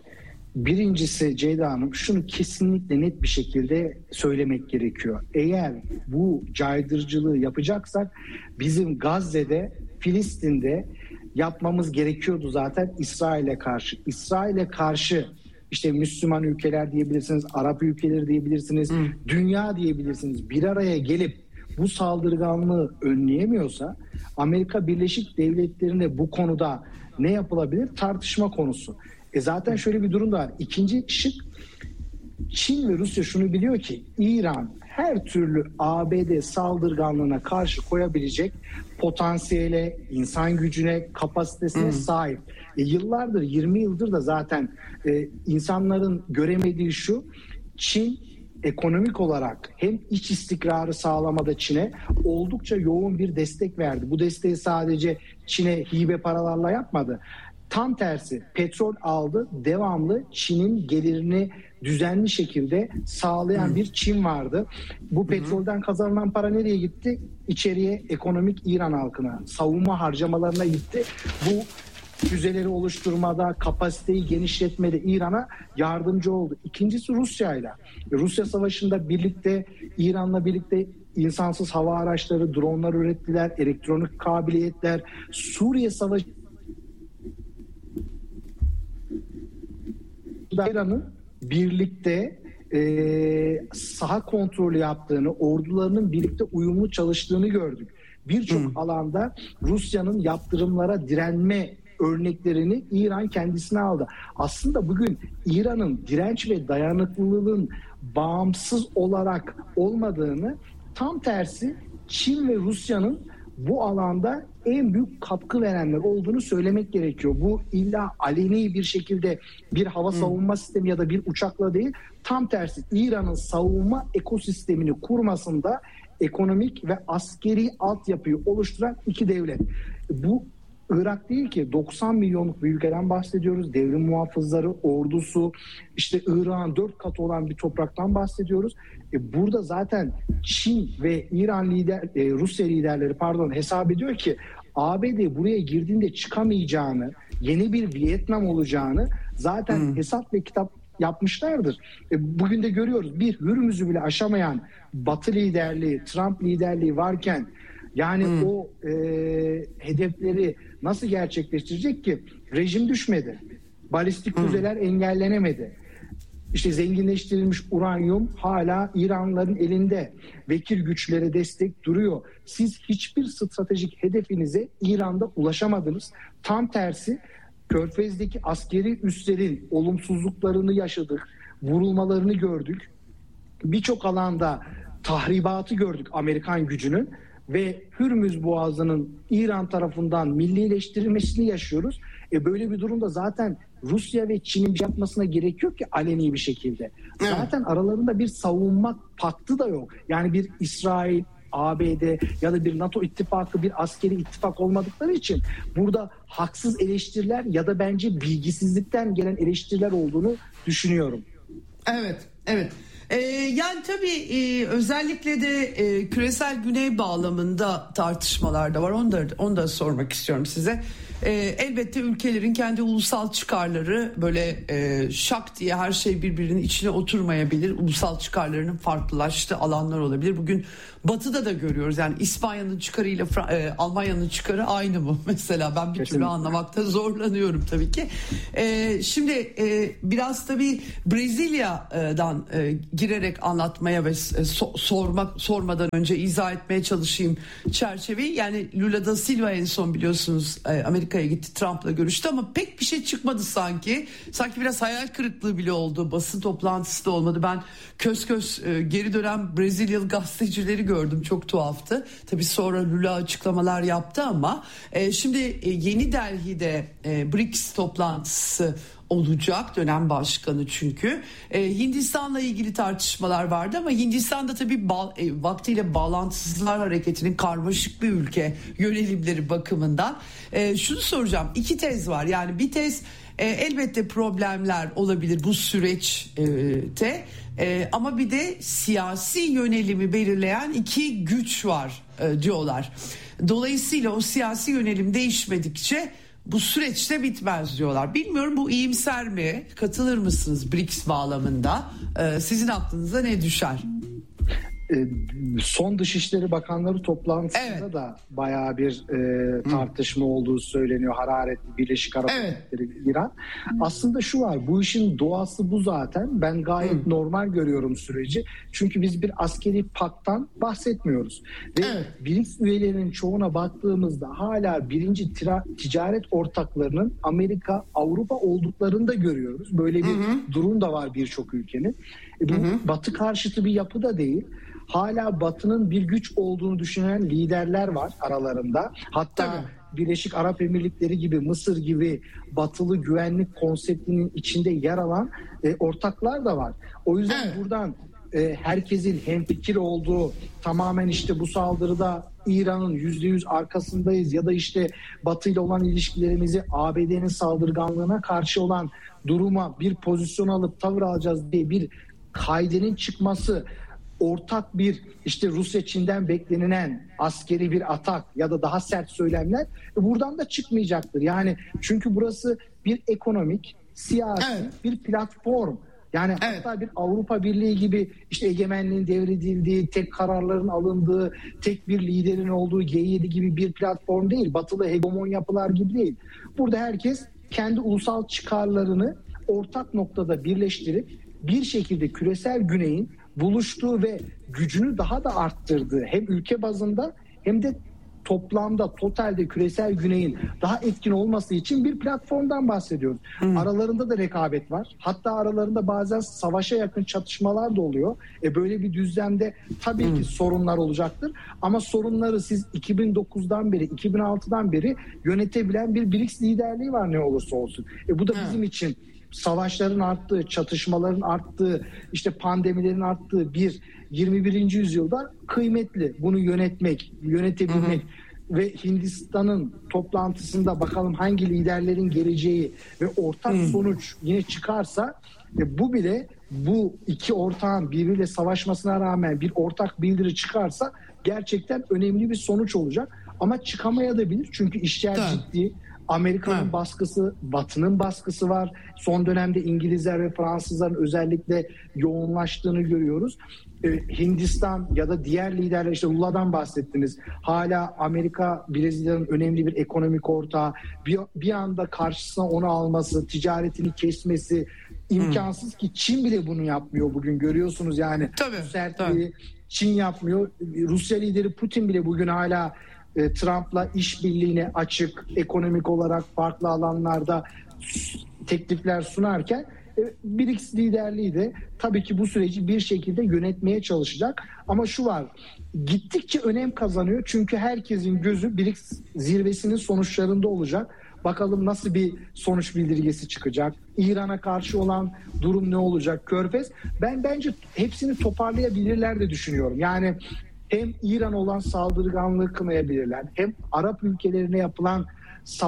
Speaker 3: Birincisi Ceyda Hanım, şunu kesinlikle net bir şekilde söylemek gerekiyor. Eğer bu caydırıcılığı yapacaksak bizim Gazze'de, Filistin'de yapmamız gerekiyordu zaten İsrail'e karşı. İsrail'e karşı işte Müslüman ülkeler diyebilirsiniz, Arap ülkeleri diyebilirsiniz, dünya diyebilirsiniz. Bir araya gelip bu saldırganlığı önleyemiyorsa Amerika Birleşik Devletleri'nde bu konuda ne yapılabilir? Tartışma konusu. Zaten şöyle bir durum da var. İkinci şık, Çin ve Rusya şunu biliyor ki İran her türlü ABD saldırganlığına karşı koyabilecek potansiyele, insan gücüne, kapasitesine sahip. Yıllardır, 20 yıldır da zaten insanların göremediği şu: Çin ekonomik olarak hem iç istikrarı sağlamada Çin'e oldukça yoğun bir destek verdi. Bu desteği sadece Çin'e hibe paralarla yapmadı. Tam tersi, petrol aldı, devamlı Çin'in gelirini düzenli şekilde sağlayan bir Çin vardı. Bu petrolden kazanılan para nereye gitti? İçeriye, ekonomik İran halkına, savunma harcamalarına gitti. Bu füzeleri oluşturmada, kapasiteyi genişletmede İran'a yardımcı oldu. İkincisi Rusya'yla. Rusya Savaşı'nda birlikte, İran'la birlikte insansız hava araçları, dronlar ürettiler, elektronik kabiliyetler. Suriye Savaşı İran'ın birlikte saha kontrolü yaptığını, ordularının birlikte uyumlu çalıştığını gördük. Birçok alanda Rusya'nın yaptırımlara direnme örneklerini İran kendisine aldı. Aslında bugün İran'ın direnç ve dayanıklılığın bağımsız olarak olmadığını, tam tersi Çin ve Rusya'nın bu alanda en büyük katkı verenler olduğunu söylemek gerekiyor. Bu illa aleni bir şekilde bir hava savunma sistemi ya da bir uçakla değil, tam tersi İran'ın savunma ekosistemini kurmasında ekonomik ve askeri altyapıyı oluşturan iki devlet. Bu Irak değil ki, 90 milyonluk bir ülkeden bahsediyoruz. Devrim muhafızları, ordusu, işte Irak'ın 4 katı olan bir topraktan bahsediyoruz. Burada zaten Çin ve Rusya liderleri hesap ediyor ki ABD buraya girdiğinde çıkamayacağını, yeni bir Vietnam olacağını zaten hesap ve kitap yapmışlardır. Bugün de görüyoruz, bir Hürmüz'ü bile aşamayan Batı liderliği, Trump liderliği varken yani o hedefleri nasıl gerçekleştirecek ki? Rejim düşmedi. Balistik füzeler engellenemedi. İşte zenginleştirilmiş uranyum hala İranlıların elinde. Vekil güçlere destek duruyor. Siz hiçbir stratejik hedefinize İran'da ulaşamadınız. Tam tersi, Körfez'deki askeri üslerin olumsuzluklarını yaşadık. Vurulmalarını gördük. Birçok alanda tahribatı gördük Amerikan gücünün. Ve Hürmüz Boğazı'nın İran tarafından millileştirilmesini yaşıyoruz. Böyle bir durumda zaten Rusya ve Çin'in bir şey yapmasına gerek yok ki aleni bir şekilde. Zaten aralarında bir savunma paktı da yok. Yani bir İsrail, ABD ya da bir NATO ittifakı, bir askeri ittifak olmadıkları için burada haksız eleştiriler ya da bence bilgisizlikten gelen eleştiriler olduğunu düşünüyorum.
Speaker 1: Evet. Yani tabii özellikle de küresel güney bağlamında tartışmalar da var. Onu da sormak istiyorum size. Elbette ülkelerin kendi ulusal çıkarları böyle şak diye her şey birbirinin içine oturmayabilir. Ulusal çıkarlarının farklılaştığı alanlar olabilir. Bugün Batı'da da görüyoruz. Yani İspanya'nın çıkarıyla Almanya'nın çıkarı aynı mı? Mesela ben bir türlü anlamakta zorlanıyorum tabii ki. Şimdi biraz tabii Brezilya'dan girerek anlatmaya ve sormadan önce izah etmeye çalışayım çerçeveyi. Yani Lula da Silva en son biliyorsunuz Amerika'ya gitti, Trump'la görüştü ama pek bir şey çıkmadı sanki. Sanki biraz hayal kırıklığı bile oldu. Basın toplantısı da olmadı. Ben kös geri dönen Brezilyalı gazetecileri gördüm. Çok tuhaftı. Tabii sonra Lula açıklamalar yaptı ama şimdi Yeni Delhi'de BRICS toplantısı olacak, dönem başkanı çünkü. Hindistan'la ilgili tartışmalar vardı ama Hindistan'da tabii vaktiyle Bağlantısızlar Hareketi'nin karmaşık bir ülke yönelimleri bakımından. Şunu soracağım, 2 tez var. Yani bir tez elbette problemler olabilir bu süreçte ama bir de siyasi yönelimi belirleyen 2 güç var diyorlar. Dolayısıyla o siyasi yönelim değişmedikçe bu süreçte bitmez diyorlar. Bilmiyorum, bu iyimser mi? Katılır mısınız BRICS bağlamında? Sizin aklınıza ne düşer?
Speaker 3: Son Dışişleri Bakanları toplantısında da bayağı bir tartışma olduğu söyleniyor. Hararetli Birleşik Arap Emirlikleri, İran. Aslında şu var, bu işin doğası bu zaten. Ben gayet normal görüyorum süreci. Çünkü biz bir askeri pakttan bahsetmiyoruz. Ve BRICS üyelerinin çoğuna baktığımızda hala birinci ticaret ortaklarının Amerika, Avrupa olduklarını da görüyoruz. Böyle bir durum da var birçok ülkenin. Bu Batı karşıtı bir yapı da değil. Hala Batı'nın bir güç olduğunu düşünen liderler var aralarında. Hatta Birleşik Arap Emirlikleri gibi, Mısır gibi batılı güvenlik konseptinin içinde yer alan ortaklar da var. O yüzden buradan herkesin hemfikir olduğu, tamamen işte bu saldırıda İran'ın %100 arkasındayız ya da işte Batı ile olan ilişkilerimizi ABD'nin saldırganlığına karşı olan duruma bir pozisyon alıp tavır alacağız diye bir kaidenin çıkması, ortak bir işte Rusya Çin'den beklenilen askeri bir atak ya da daha sert söylemler buradan da çıkmayacaktır. Yani çünkü burası bir ekonomik, siyasi bir platform. Yani hatta bir Avrupa Birliği gibi işte egemenliğin devredildiği, tek kararların alındığı, tek bir liderin olduğu G7 gibi bir platform değil. Batılı hegemon yapılar gibi değil. Burada herkes kendi ulusal çıkarlarını ortak noktada birleştirip bir şekilde küresel güneyin buluştuğu ve gücünü daha da arttırdığı, hem ülke bazında hem de toplamda, totalde küresel güneyin daha etkin olması için bir platformdan bahsediyoruz. Aralarında da rekabet var. Hatta aralarında bazen savaşa yakın çatışmalar da oluyor. Böyle bir düzlemde tabii ki sorunlar olacaktır. Ama sorunları siz 2009'dan beri, 2006'dan beri yönetebilen bir BRICS liderliği var ne olursa olsun. Bu da bizim için savaşların arttığı, çatışmaların arttığı, işte pandemilerin arttığı bir 21. yüzyılda kıymetli bunu yönetebilmek ve Hindistan'ın toplantısında bakalım hangi liderlerin geleceği ve ortak sonuç yine çıkarsa bu bile, bu iki ortağın birbiriyle savaşmasına rağmen bir ortak bildiri çıkarsa gerçekten önemli bir sonuç olacak. Ama çıkamayabilir çünkü işler ciddi. Amerika'nın baskısı, Batı'nın baskısı var. Son dönemde İngilizler ve Fransızların özellikle yoğunlaştığını görüyoruz. Hindistan ya da diğer liderler, işte Lula'dan bahsettiniz. Hala Amerika, Brezilya'nın önemli bir ekonomik ortağı. Bir anda karşısına onu alması, ticaretini kesmesi imkansız ki Çin bile bunu yapmıyor bugün, görüyorsunuz yani. Bu sertliği Çin yapmıyor. Rusya lideri Putin bile bugün hala Trump'la işbirliğine açık, ekonomik olarak farklı alanlarda teklifler sunarken BRICS liderliği de tabii ki bu süreci bir şekilde yönetmeye çalışacak. Ama şu var, gittikçe önem kazanıyor çünkü herkesin gözü BRICS zirvesinin sonuçlarında olacak. Bakalım nasıl bir sonuç bildirgesi çıkacak? İran'a karşı olan durum ne olacak? Körfez. Ben bence hepsini toparlayabilirler de düşünüyorum. Yani hem İran olan saldırganlığı kınayabilirler, hem Arap ülkelerine yapılan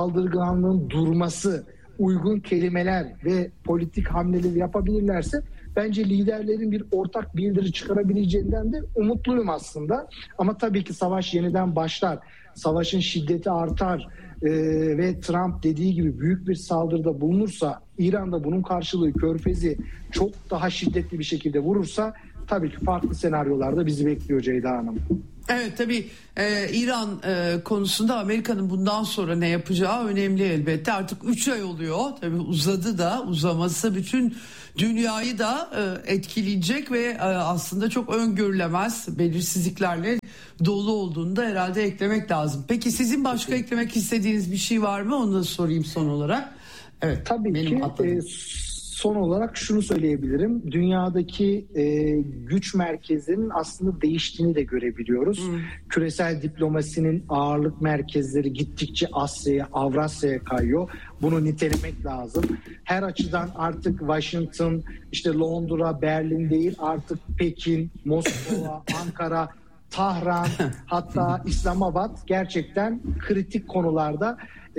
Speaker 3: saldırganlığın durması, uygun kelimeler ve politik hamleleri yapabilirlerse bence liderlerin bir ortak bildiri çıkarabileceğinden de umutluyum aslında. Ama tabii ki savaş yeniden başlar. Savaşın şiddeti artar ve Trump dediği gibi büyük bir saldırıda bulunursa, İran'da bunun karşılığı Körfez'i çok daha şiddetli bir şekilde vurursa tabii ki farklı senaryolarda bizi bekliyor Ceyda Hanım.
Speaker 1: Evet, tabii İran konusunda Amerika'nın bundan sonra ne yapacağı önemli elbette. Artık 3 ay oluyor. Tabii uzadı da, uzaması bütün dünyayı da etkileyecek ve aslında çok öngörülemez belirsizliklerle dolu olduğunu da herhalde eklemek lazım. Peki sizin başka eklemek istediğiniz bir şey var mı? Onu da sorayım son olarak. Evet,
Speaker 3: tabii ki. Son olarak şunu söyleyebilirim. Dünyadaki güç merkezlerinin aslında değiştiğini de görebiliyoruz. Küresel diplomasinin ağırlık merkezleri gittikçe Asya'ya, Avrasya'ya kayıyor. Bunu nitelemek lazım. Her açıdan artık Washington, işte Londra, Berlin değil, artık Pekin, Moskova, Ankara, Tahran, hatta İslamabad gerçekten kritik konularda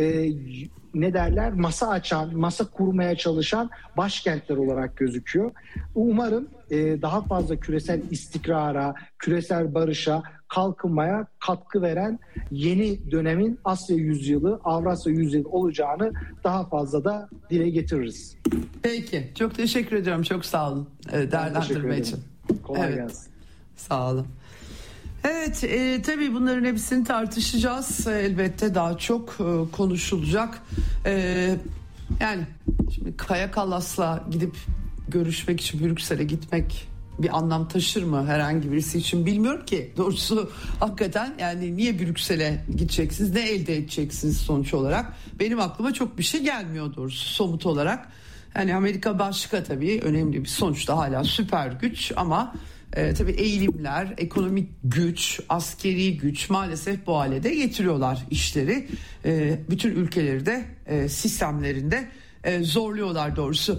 Speaker 3: masa kurmaya çalışan başkentler olarak gözüküyor. Umarım daha fazla küresel istikrara, küresel barışa, kalkınmaya katkı veren yeni dönemin Asya yüzyılı, Avrasya yüzyılı olacağını daha fazla da dile getiririz.
Speaker 1: Peki, çok teşekkür ediyorum. Çok sağ olun değerlendirme için.
Speaker 3: Kolay gelsin.
Speaker 1: Sağ olun. Evet, tabii bunların hepsini tartışacağız. Elbette daha çok konuşulacak. Yani şimdi Kaja Kallas'la gidip görüşmek için Brüksel'e gitmek bir anlam taşır mı herhangi birisi için bilmiyorum ki. Doğrusu hakikaten yani niye Brüksel'e gideceksiniz, ne elde edeceksiniz sonuç olarak? Benim aklıma çok bir şey gelmiyor doğrusu somut olarak. Yani Amerika başka tabii, önemli bir sonuçta hala süper güç ama tabii eğilimler, ekonomik güç, askeri güç maalesef bu hale de getiriyorlar işleri. Bütün ülkeleri de sistemlerinde zorluyorlar doğrusu.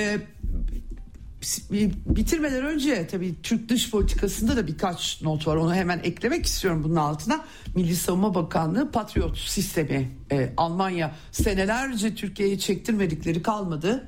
Speaker 1: Bitirmeden önce tabii Türk dış politikasında da birkaç not var. Onu hemen eklemek istiyorum bunun altına. Milli Savunma Bakanlığı Patriot sistemi. Almanya senelerce Türkiye'ye çektirmedikleri kalmadı.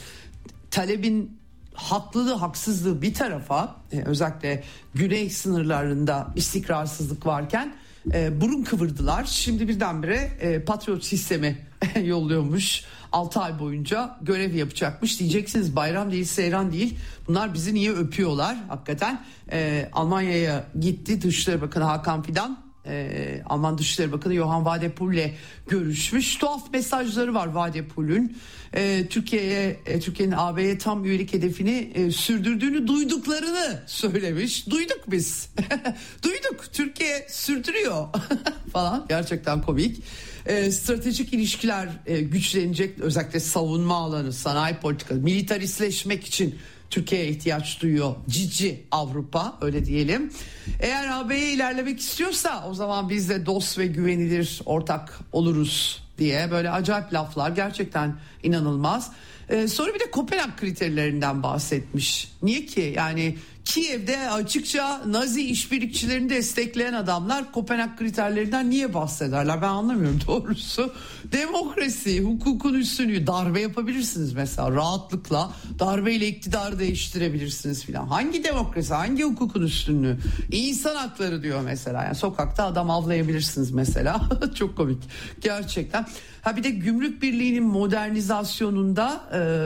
Speaker 1: Talebin haklılığı, haksızlığı bir tarafa, özellikle güney sınırlarında istikrarsızlık varken burun kıvırdılar. Şimdi birdenbire Patriot sistemi yolluyormuş. 6 ay boyunca görev yapacakmış. Diyeceksiniz bayram değil, seyran değil. Bunlar bizi niye öpüyorlar? Hakikaten Almanya'ya gitti Dışişleri Bakanı Hakan Fidan. Alman Dışişleri Bakanı Johann Wadephul'le görüşmüş. Tuhaf mesajları var Wadephul'ün. Türkiye'nin AB'ye tam üyelik hedefini sürdürdüğünü duyduklarını söylemiş. Duyduk biz. Duyduk. Türkiye sürdürüyor falan. Gerçekten komik. Stratejik ilişkiler güçlenecek. Özellikle savunma alanı, sanayi politikası, militaristleşmek için Türkiye'ye ihtiyaç duyuyor. Cici Avrupa, öyle diyelim. Eğer AB'ye ilerlemek istiyorsa o zaman biz de dost ve güvenilir ortak oluruz diye böyle acayip laflar, gerçekten inanılmaz. Sonra bir de Kopenhag kriterlerinden bahsetmiş. Niye ki? Yani Kiev'de açıkça Nazi işbirlikçilerini destekleyen adamlar Kopenhag kriterlerinden niye bahsederler? Ben anlamıyorum doğrusu. Demokrasi, hukukun üstünlüğü, darbe yapabilirsiniz mesela rahatlıkla. Darbeyle iktidarı değiştirebilirsiniz filan. Hangi demokrasi, hangi hukukun üstünlüğü? İnsan hakları diyor mesela. Yani sokakta adam avlayabilirsiniz mesela. Çok komik gerçekten. Ha bir de Gümrük Birliği'nin modernizasyonunda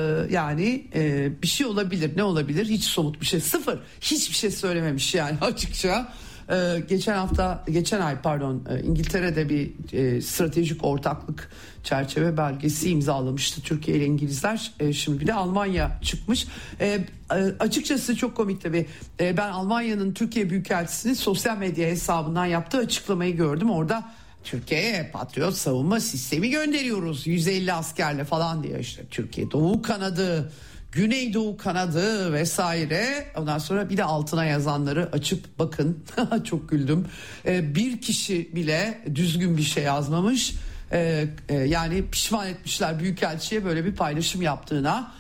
Speaker 1: bir şey olabilir. Ne olabilir? Hiç somut bir şey. Sıfır. Hiçbir şey söylememiş yani açıkça. Geçen ay İngiltere'de bir stratejik ortaklık çerçeve belgesi imzalamıştı Türkiye ile İngilizler. Şimdi bir de Almanya çıkmış. Açıkçası çok komik tabii. Ben Almanya'nın Türkiye Büyükelçisi'nin sosyal medya hesabından yaptığı açıklamayı gördüm. Orada Türkiye'ye Patriot savunma sistemi gönderiyoruz 150 askerle falan diye, işte Türkiye Doğu kanadı, Güneydoğu kanadı vesaire. Ondan sonra bir de altına yazanları açıp bakın. Çok güldüm. Bir kişi bile düzgün bir şey yazmamış. Yani pişman etmişler Büyükelçi'ye böyle bir paylaşım yaptığına.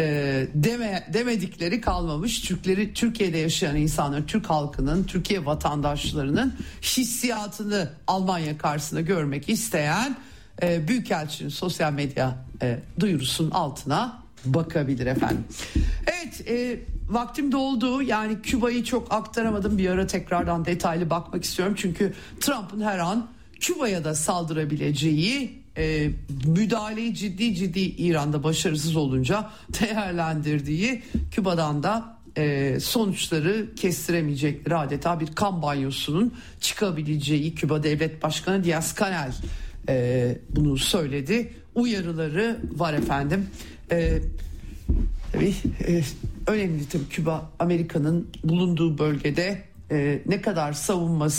Speaker 1: Demedikleri kalmamış. Türkiye'de yaşayan insanların, Türk halkının, Türkiye vatandaşlarının hissiyatını Almanya karşısında görmek isteyen Büyükelçinin sosyal medya duyurusunun altına bakabilir efendim. Evet, vaktim doldu. Yani Küba'yı çok aktaramadım. Bir ara tekrardan detaylı bakmak istiyorum. Çünkü Trump'ın her an Küba'ya da saldırabileceği, müdahaleyi ciddi İran'da başarısız olunca değerlendirdiği, Küba'dan da sonuçları kestiremeyecekleri adeta bir kan banyosunun çıkabileceği, Küba Devlet Başkanı Díaz-Canel bunu söyledi. Uyarıları var efendim. Tabii önemli tabii Küba, Amerika'nın bulunduğu bölgede ne kadar savunması